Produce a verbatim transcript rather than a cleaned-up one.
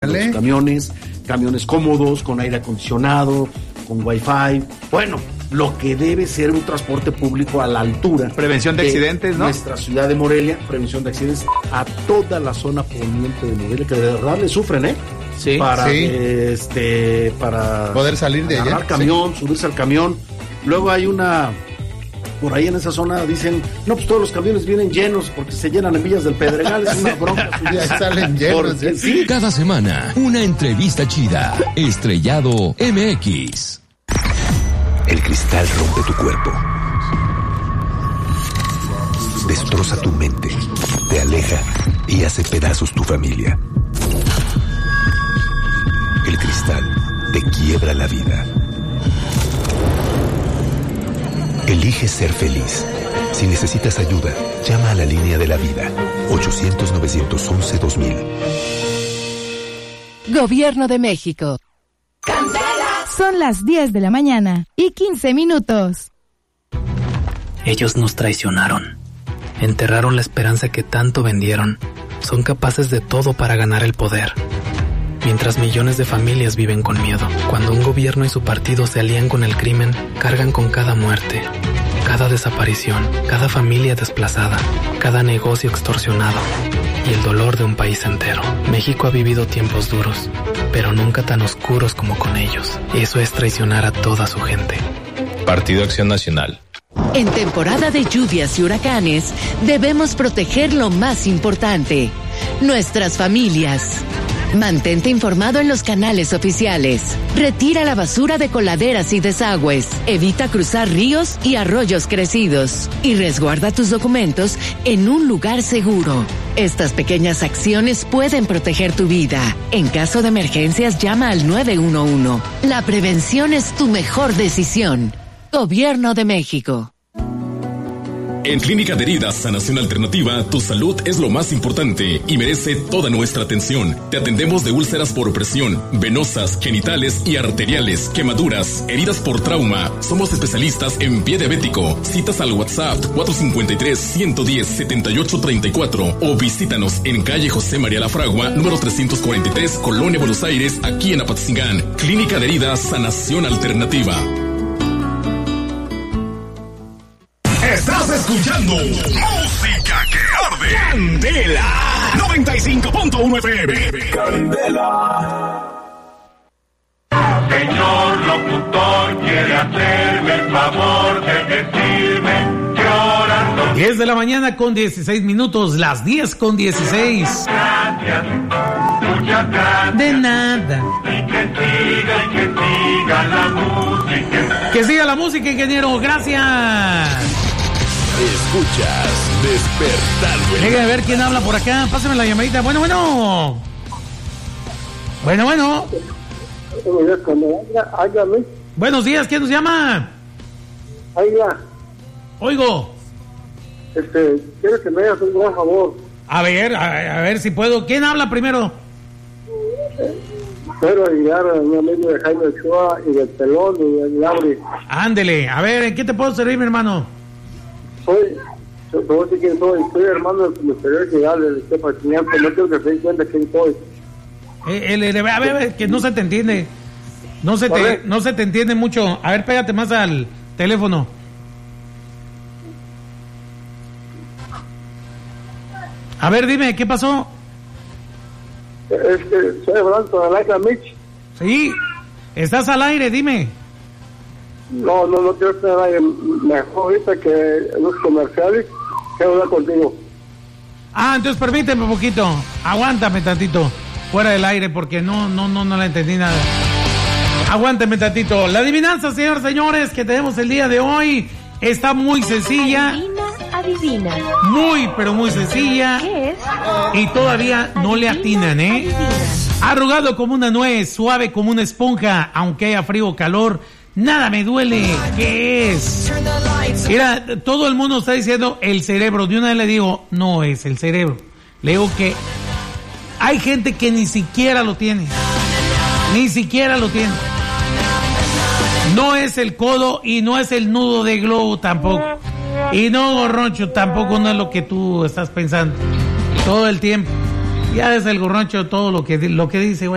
Órale. los camiones, camiones cómodos, con aire acondicionado, con wifi. Bueno, lo que debe ser un transporte público a la altura. Prevención de, de accidentes, ¿no? Nuestra ciudad de Morelia, prevención de accidentes a toda la zona poniente de Morelia, que de verdad le sufren, ¿eh? Sí. Para, sí. este, para poder salir de allá. camión, sí. subirse al camión. Luego hay una, por ahí en esa zona dicen, no, pues todos los camiones vienen llenos porque se llenan en Villas del Pedregal, es una bronca. Ya salen llenos. Porque, sí. Cada semana, una entrevista chida. Estrellado M X. El cristal rompe tu cuerpo, destroza tu mente, te aleja y hace pedazos tu familia. El cristal te quiebra la vida. Elige ser feliz. Si necesitas ayuda, llama a la línea de la vida. ochocientos, novecientos once, dos mil. Gobierno de México. Son las diez de la mañana y quince minutos. Ellos nos traicionaron. Enterraron la esperanza que tanto vendieron. Son capaces de todo para ganar el poder. Mientras millones de familias viven con miedo. Cuando un gobierno y su partido se alían con el crimen, cargan con cada muerte, cada desaparición, cada familia desplazada, cada negocio extorsionado y el dolor de un país entero. México ha vivido tiempos duros, pero nunca tan oscuros como con ellos. Eso es traicionar a toda su gente. Partido Acción Nacional. En temporada de lluvias y huracanes, debemos proteger lo más importante, nuestras familias. Mantente informado en los canales oficiales. Retira la basura de coladeras y desagües. Evita cruzar ríos y arroyos crecidos. Y resguarda tus documentos en un lugar seguro. Estas pequeñas acciones pueden proteger tu vida. En caso de emergencias, llama al nueve uno uno. La prevención es tu mejor decisión. Gobierno de México. En Clínica de Heridas Sanación Alternativa, tu salud es lo más importante y merece toda nuestra atención. Te atendemos de úlceras por presión, venosas, genitales y arteriales, quemaduras, heridas por trauma. Somos especialistas en pie diabético. Citas al WhatsApp cuatro cinco tres, uno uno cero, siete ocho tres cuatro o visítanos en calle José María La Fragua, número trescientos cuarenta y tres, Colonia Buenos Aires, aquí en Apatzingán. Clínica de Heridas Sanación Alternativa. Estás escuchando música que arde. Candela noventa y cinco punto uno F M. Candela. Señor locutor, quiere hacerme el favor de decirme que orando. diez de la mañana con dieciséis minutos, las diez con dieciséis. Gracias, muchas gracias. De nada. Y que siga, y que siga la música. Que siga la música, ingeniero, gracias. Escuchas Despertando. Déjame ver quién habla por acá. Pásame la llamadita. Bueno, bueno. Bueno, bueno. Buenos días, ¿quién nos llama? Ayla. Oigo. Este, quiero que me hagas un gran favor. A ver, a, a ver si puedo. ¿Quién habla primero? Quiero ayudar a mi amigo de Jaime Ochoa y del Pelón y del Lauri. Ándele, a ver, ¿en qué te puedo servir, mi hermano? Soy, yo no sé quién soy, soy hermano del comisario general del Estepachiñanco, no quiero que se den cuenta quién soy. Eh, el, el, a ver, que no se te entiende, no se te, no se te entiende mucho. A ver, pégate más al teléfono. A ver, dime, ¿qué pasó? Es que soy hablando de Laika Mitch. Sí, estás al aire, dime. No, no, no quiero estar ahí. Mejor ahorita que los comerciales, quiero hablar contigo. Ah, entonces permíteme un poquito. Aguántame tantito. Fuera del aire, porque no, no, no, no la entendí nada. Aguántame tantito. La adivinanza, señores, señores, que tenemos el día de hoy está muy sencilla. Adivina, adivina. Muy, pero muy sencilla. ¿Qué es? Y todavía no le atinan, ¿eh? Adivina. Arrugado como una nuez, suave como una esponja, aunque haya frío o calor. Nada me duele. ¿Qué es? Mira, todo el mundo está diciendo el cerebro. De una vez le digo, no es el cerebro. Le digo que hay gente que ni siquiera lo tiene. Ni siquiera lo tiene. No es el codo y no es el nudo de globo tampoco. Y no, gorroncho, tampoco no es lo que tú estás pensando. Todo el tiempo. Ya es el gorroncho todo lo que, lo que dice, güey.